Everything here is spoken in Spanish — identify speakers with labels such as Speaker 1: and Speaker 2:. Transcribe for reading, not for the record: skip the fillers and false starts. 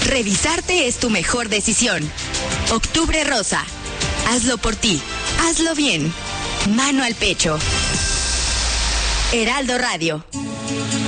Speaker 1: Revisarte es tu mejor decisión. Octubre Rosa. Hazlo por ti. Hazlo bien. Mano al pecho. Heraldo Radio.